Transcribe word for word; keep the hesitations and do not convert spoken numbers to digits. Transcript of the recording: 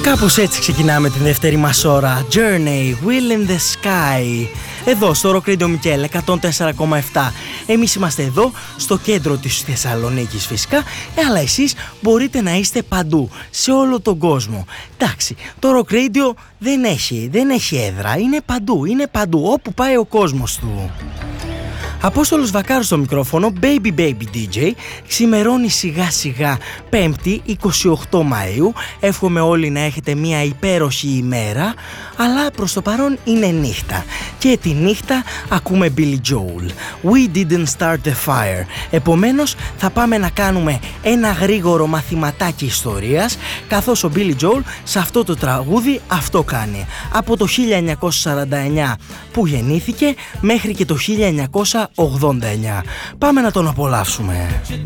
Κάπως έτσι ξεκινάμε την δεύτερη μας ώρα. Journey, Wheel in the Sky. Εδώ στο Rock Radio Mikkel εκατόν τέσσερα κόμμα επτά. Εμείς είμαστε εδώ στο κέντρο της Θεσσαλονίκης φυσικά, αλλά εσείς μπορείτε να είστε παντού, σε όλο τον κόσμο. Εντάξει, το Rock Radio δεν έχει, δεν έχει έδρα, είναι παντού, είναι παντού, όπου πάει ο κόσμος του. Απόστολος Βακάρος στο μικρόφωνο, Baby Baby ντι τζέι, ξημερώνει σιγά σιγά πέμπτη εικοστή όγδοη Μαΐου. Εύχομαι όλοι να έχετε μια υπέροχη ημέρα, αλλά προς το παρόν είναι νύχτα. Και τη νύχτα ακούμε Billy Joel, We Didn't Start the Fire. Επομένως θα πάμε να κάνουμε ένα γρήγορο μαθηματάκι ιστορίας, καθώς ο Billy Joel σε αυτό το τραγούδι αυτό κάνει. Από το χίλια εννιακόσια σαράντα εννιά που γεννήθηκε μέχρι και το χίλια εννιακόσια ογδόντα εννιά. Πάμε να τον απολαύσουμε.